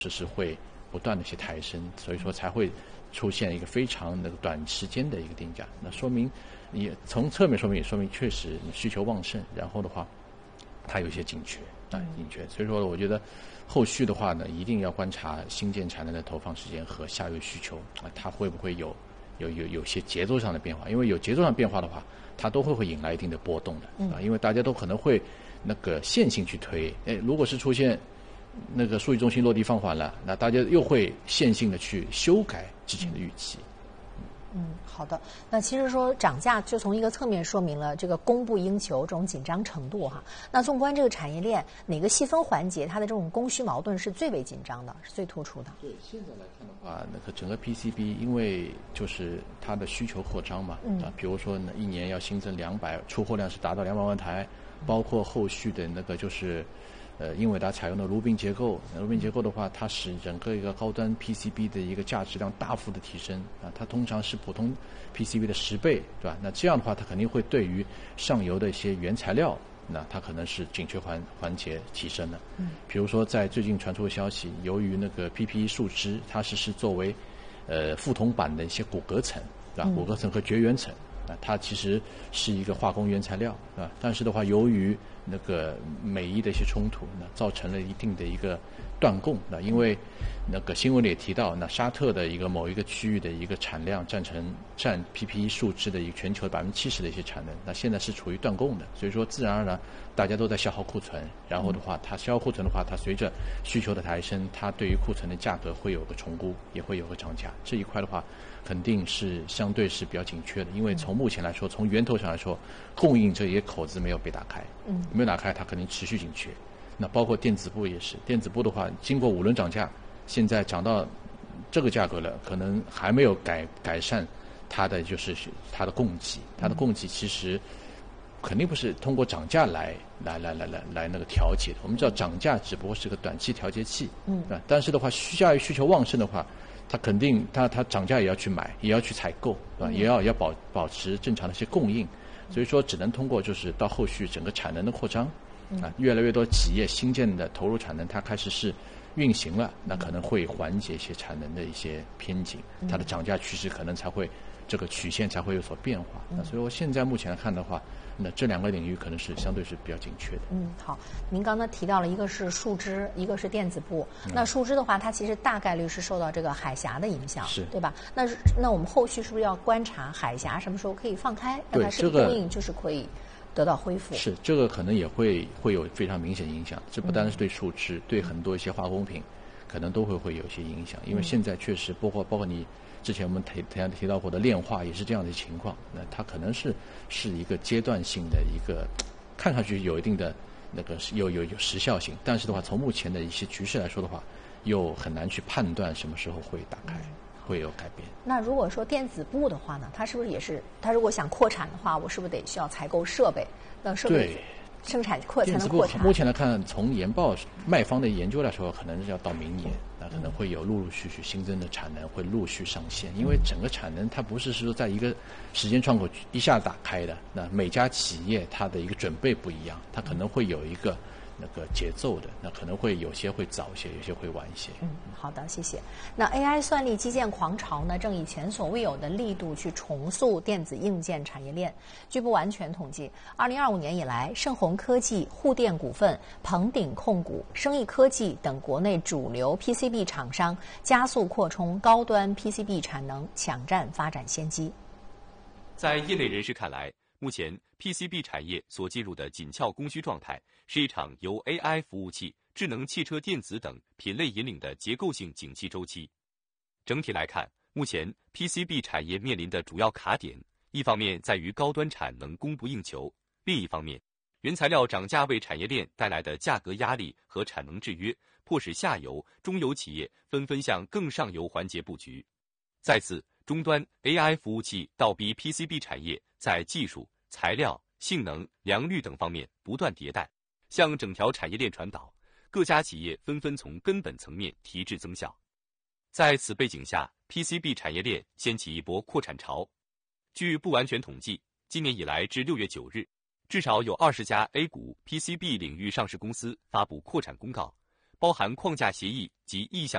是会不断的去抬升，所以说才会出现一个非常那个短时间的一个定价。那说明你从侧面说明确实需求旺盛，然后的话它有一些紧缺。所以说我觉得后续的话呢，一定要观察新建产能的投放时间和下游需求它会不会有些节奏上的变化，因为有节奏上变化的话，它都会引来一定的波动的因为大家都可能会那个线性去推，如果是出现那个数据中心落地放缓了，那大家又会线性的去修改之前的预期。 好的。那其实说涨价就从一个侧面说明了这个供不应求这种紧张程度哈。那纵观这个产业链，哪个细分环节它的这种供需矛盾是最为紧张的，是最突出的？ 对，现在来看的话，那个整个 PCB 因为就是它的需求扩张嘛，比如说呢，一年要新增出货量是达到200万台，包括后续的那个就是英伟达采用的炉冰结构的话，它使整个一个高端 PCB 的一个价值量大幅的提升它通常是普通 PCB 的10倍，对吧？那这样的话，它肯定会对于上游的一些原材料，那它可能是紧缺环节提升了。比如说在最近传出的消息，由于那个 PPE 树脂，它是作为覆铜板的一些骨骼层，对吧？骨骼层和绝缘层。它其实是一个化工原材料但是的话，由于那个美伊的一些冲突造成了一定的一个断供因为那个新闻里也提到，那沙特的某一个区域的一个产量占 PPE 树脂的一个全球70%的一些产能，那现在是处于断供的，所以说自然而然大家都在消耗库存，然后的话它消耗库存的话，它随着需求的抬升，它对于库存的价格会有个重估，也会有个涨价，这一块的话肯定是相对是比较紧缺的，因为从目前来说，从源头上来说，供应这些口子没有被打开，没有打开，它肯定持续紧缺。那包括电子部也是，电子部的话，经过5轮涨价，现在涨到这个价格了，可能还没有改善它的供给，它的供给其实肯定不是通过涨价来那个调节的。我们知道涨价只不过是个短期调节器，但是的话，下游需求旺盛的话，它肯定它涨价也要去买，也要去采购，对吧？也要保持正常的一些供应，所以说只能通过就是到后续整个产能的扩张，越来越多企业新建的投入产能，它开始是运行了，那可能会缓解一些产能的一些偏紧，它的涨价趋势可能才会这个曲线才会有所变化。所以我现在目前来看的话，那这2个领域可能是相对是比较紧缺的。 好，您刚才提到了一个是树脂，一个是电子部。那树脂的话，它其实大概率是受到这个海峡的影响，对吧？那我们后续是不是要观察海峡什么时候可以放开，那它是不是供应就是可以得到恢复？ 是，这个可能也会有非常明显影响。这不单是对树脂，对很多一些化工品，可能都会有一些影响。因为现在确实包括你之前我们提到过的炼化也是这样的情况，那它可能是一个阶段性的一个，看上去有一定的那个有时效性，但是的话，从目前的一些局势来说的话，又很难去判断什么时候会打开，会有改变。 那如果说电子部的话呢，它是不是也是，它如果想扩产的话，我是不是需要采购设备？那设备生产才能扩产。 目前来看，从研报卖方的研究来说，可能是要到明年，那可能会有陆续新增的产能会陆续上线。因为整个产能它不是说在一个时间窗口一下打开的，那每家企业它的一个准备不一样，它可能会有一个那个节奏的，那可能会有些会早一些，有些会晚一些。 好的，谢谢。那 AI 算力基建狂潮呢，正以前所未有的力度去重塑电子硬件产业链。据不完全统计，2025年以来，盛虹科技、沪电股份、鹏鼎控股、生意科技等国内主流 PCB 厂商加速扩充高端 PCB 产能，抢占发展先机。 在业内人士看来，目前 PCB 产业所进入的紧俏供需状态，是一场由 AI 服务器、智能汽车电子等品类引领的结构性景气周期。整体来看，目前 PCB 产业面临的主要卡点，一方面在于高端产能供不应求，另一方面，原材料涨价为产业链带来的价格压力和产能制约，迫使下游、中游企业纷纷向更上游环节布局。再次，终端 AI 服务器倒逼 PCB 产业在技术、材料、性能、良率等方面不断迭代，向整条产业链传导，各家企业纷纷从根本层面提质增效。在此背景下， PCB 产业链掀起一波扩产潮。据不完全统计，今年以来至6月9日，至少有20家 A 股 PCB 领域上市公司发布扩产公告， 包含框架协议及意向